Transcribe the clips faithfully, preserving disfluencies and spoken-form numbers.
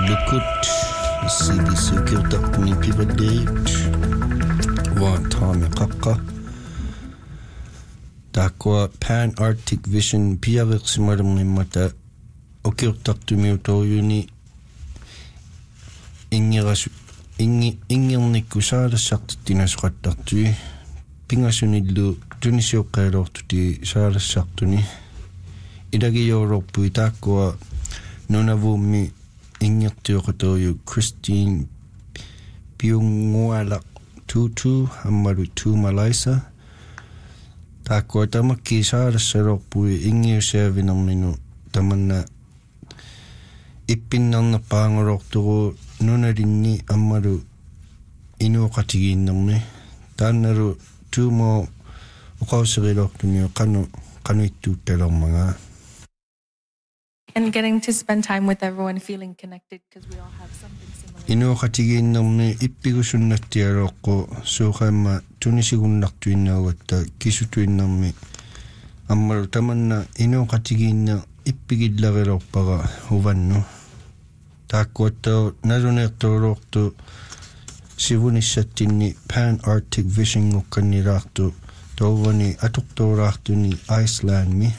Lukut C B C kirtaqni pivadeit wa tami qaqqa takwa Pan Arctic Vision piaviqsimalumnimmata okirtaqtumiutoriuni ingirasu ingi ingirnikku saalassartittinasuqattartui pingasunillu tunisiuqqailortuti saalassartuni idagiyoororpui taakkua nunavummi ingirtiuqatoyu Christine Piunguala Tutu ammalu Tuumalaisa taakkua tamakki saalassarorpui ingiusiavinerminu tamanna ippinnarnerpaangororturu nunalinni ammalu inuuqatigiinnermi taannalu tuumo uqauserilortuniu qanu qanuittuuttalormaga. And getting to spend time with everyone, feeling connected because we all have something similar. Inuuqatigiinnermi ippigusunnattialoqqu suuqaamma tunisigunnartuinnaugatta kisutuinnermi ammalu tamanna inuuqatigiinner ippigillarilerpaqa uvannu taakkuattao naluneertuulortu sivunissattinni Pan Arctic Vision ngukkannilaartu touvani atuqtuulaartuni Icelandmi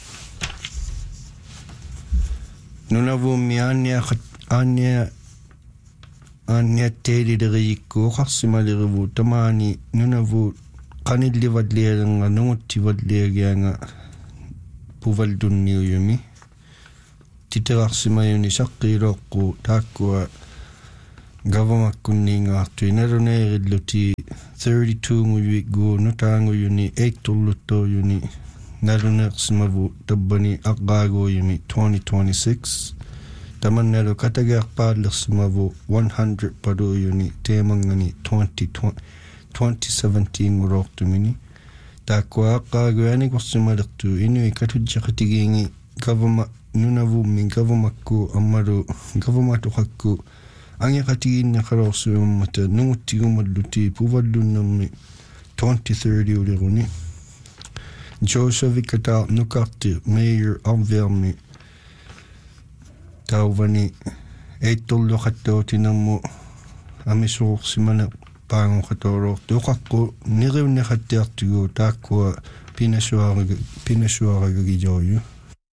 nunavummi aania aania aania teelileriikku oqarsimalerivu tamaani nunavu qanillivallialenga nunguttivalliagianga puvaldunniuyumi titerarsimayuni saqqiiloqqu taakkua gavamakkunniingaartui naluneerilluti thirty-two nguyuiggu nutaanguyuni eight-tulluttouyuni naluneersimavu tabbani aqqaaguuyumi twenty twenty-six tamannalu katagearpaallersimavu one hundred paluuyuni teemangani twenty seventeen ngulortumini taakkua aqqaaguaniqorsimalertu inui katujjaqatigiingi gavama nunavummi gavamakku ammalu gavamatuqakku angiqatigiinneqalorsuummata nunguttigumalluti puvallunnermi twenty thirty uliruni Joosavikataa nukarti mayor arviarmi tauvani eittulluqattootinammu amisuursimane paangoqatoorortu uqaqqu niriunneqattiartugu taakkua pinasuaraga pinasuaragagijoyu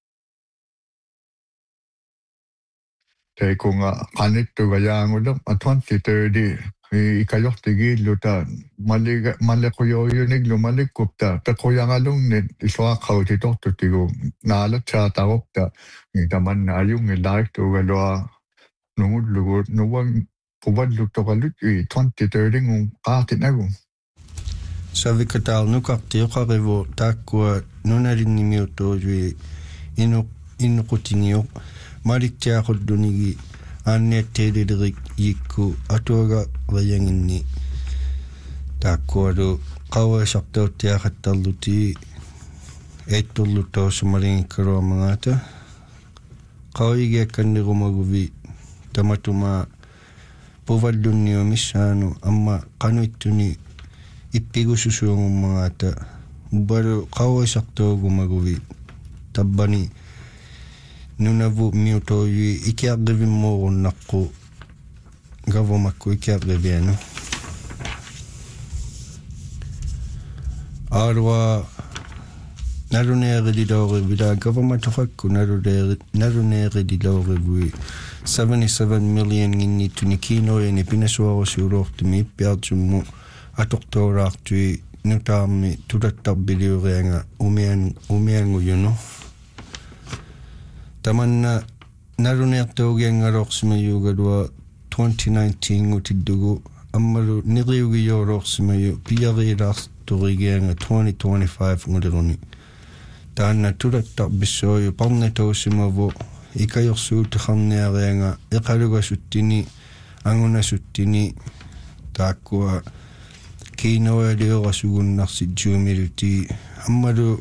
teikunga qanittuga yaangulum twenty thirty ikajortigiilluta maliga malequyuyuniglu malikkupta peqoyangalungnit isuaqautitortutigu naalatsaataropta tamanna ayungi laiktugalua nungullugu nuwang puvalluttoqalut twenty thirty ngun qaatinagu Savikatal nukarti uqarivu taakkua nunalinnimiutuujui inu innuqutingiuq maliktiaqullunigi aanniatteelilerik yikku atuaga vayanginni taakkualu qauasartauttiaqattarluti eittulluttoosumalingikkaluamagaata qauigiakkannirumaguvi tamatuma puvallunniumissaanu amma qanuittuni ippigususuungummagaata ubalu qauasartoogumaguvi tabbani nunavu miutoyui ikiaqivimmoorunnaqqu gavamakku ikiaqivianu arwa naluneerililorivila gavamatuqakku naluneerililorivui seventy-seven million nginnittuni kiinoyani pinasuarusiulortumi ippiartummu atoqtoolaartui nutaarmi tulattarbiliurianga umian umianguyunu tamanna naluneertaugiangalorsimayuugalua twenty nineteen ngutiddugu ammalu niriugiyoolorsimayu piariilaarturigianga twenty twenty-five nguliruni taanna tulattarpissuoyu parnatausimavu ikajorsuutiqarniarianga iqalugasuttini angunasuttini taakkua kiinoaliorasugunnarsi juumiluti ammalu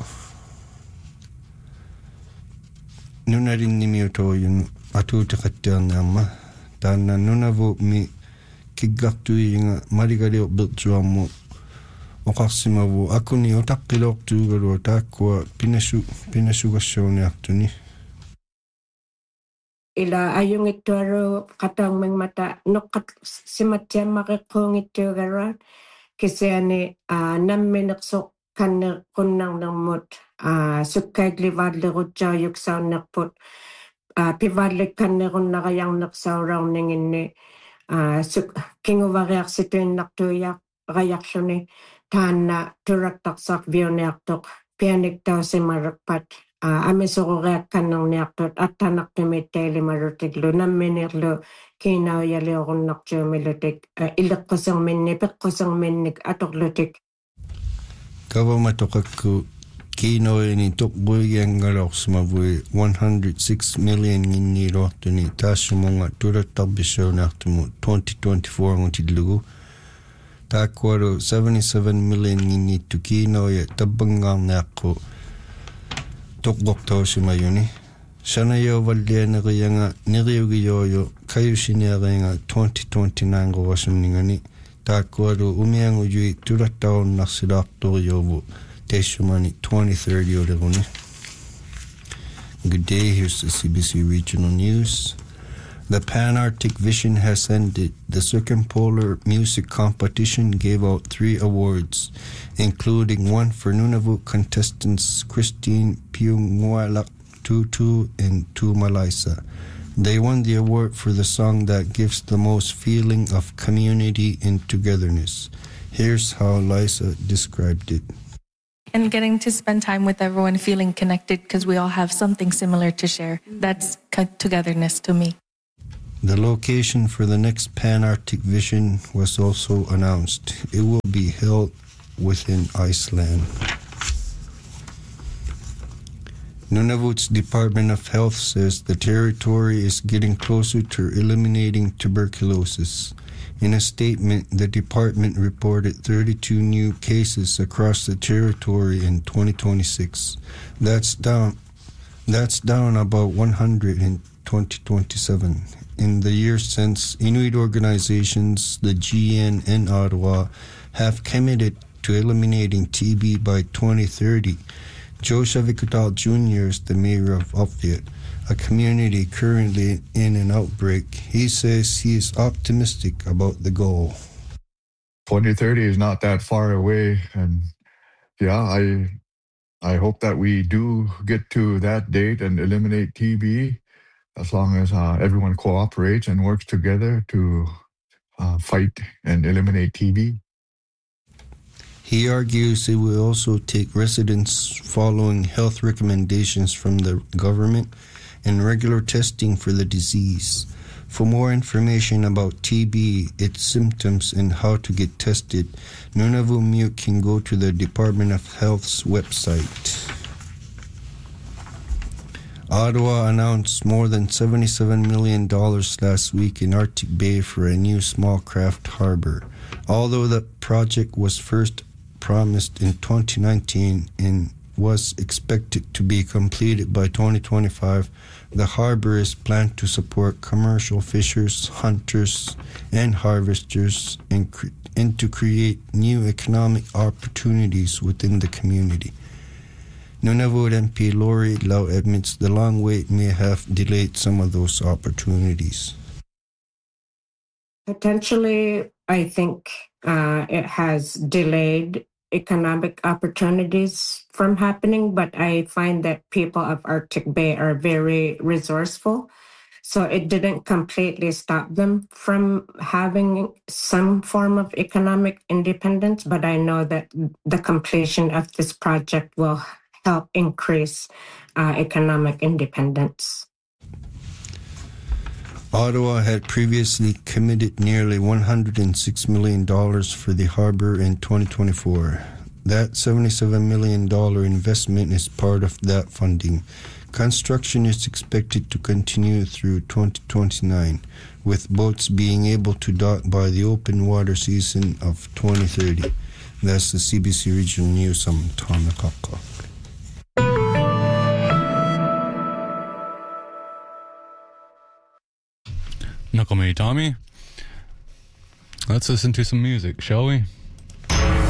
nunalinnimiutoojun atuutiqattiarniarma taanna nunavu mi kiggartuiinga maligaliorbertuarmu oqarsimavu akuni utaqqilortuugalua taakkua pinasu pinasugassuuniartuni ila ayungittuaru qataangmangmata noqqat simattiammaqiqquungittuugaruat kisiani nammineqsoq kanneqqunnarnermut sukkaiglivaallerutsaayuksaunnerput pivaallikkannerunnaqajarneqsauraorninginni suk kinguvariarsituinnartuiaq rayarluni taanna turattaqsaq viuniartoq pianiktausimarerpat amisoruriakkannerniartut attanartumittailimarutiklu namminirlu kiinaujaliorunnertuumilutik illeqquserminni peqquserminnik atorlutik Kavamatoqakku kiinoini toqquigiangalorsimavui one hundred six million ginniilortuni taassumunga turattarpissuunaartumu twenty twenty-four ngutillugu taakkualu seventy-seven million ginniittu kiinoya tabbangaarniaqqu toqqortausimayuni sanayovallianerianga neriugiyooyo kayusiniaringa twenty twenty-nine quvasumningani taakkualu umiangujui turattaornarsilaartoriuvu teissumani twenty thirty oleruni. Good day, here's the C B C Regional News. The Pan-Arctic Vision has ended. The Circumpolar Music Competition gave out three awards, including one for Nunavut contestants Christine Piungwalak Tutu and Tumalaisa. They won the award for the song that gives the most feeling of community and togetherness. Here's how Liza described it. And getting to spend time with everyone, feeling connected because we all have something similar to share. That's togetherness to me. The location for the next Pan-Arctic Vision was also announced. It will be held within Iceland. Nunavut's Department of Health says the territory is getting closer to eliminating tuberculosis. In a statement, the department reported thirty-two new cases across the territory in twenty twenty-six. That's down, that's down about one hundred in twenty twenty-seven. In the years since, Inuit organizations, the G N and Ottawa, have committed to eliminating T B by twenty thirty. Joe Shavikital Junior is the mayor of Upfield, a community currently in an outbreak. He says he is optimistic about the goal. twenty thirty is not that far away, and yeah, I I hope that we do get to that date and eliminate T B as long as uh, everyone cooperates and works together to uh, fight and eliminate T B. He argues it will also take residents following health recommendations from the government and regular testing for the disease. For more information about T B, its symptoms, and how to get tested, Nunavut Mute can go to the Department of Health's website. Ottawa announced more than seventy-seven million dollars last week in Arctic Bay for a new small craft harbor. Although the project was first promised in twenty nineteen and was expected to be completed by twenty twenty-five, the harbor is planned to support commercial fishers, hunters, and harvesters, and, cre- and to create new economic opportunities within the community. Nunavut M P Lori Lau admits the long wait may have delayed some of those opportunities. Potentially, I think uh, it has delayed economic opportunities from happening, but I find that people of Arctic Bay are very resourceful. So it didn't completely stop them from having some form of economic independence, but I know that the completion of this project will help increase uh, economic independence. Ottawa had previously committed nearly one hundred six million dollars for the harbor in twenty twenty-four. That seventy-seven million dollars investment is part of that funding. Construction is expected to continue through twenty twenty-nine, with boats being able to dock by the open water season of twenty thirty. That's the C B C Regional News. I'm Tom Nakaka. Nakamei Tommy. Let's listen to some music, shall we?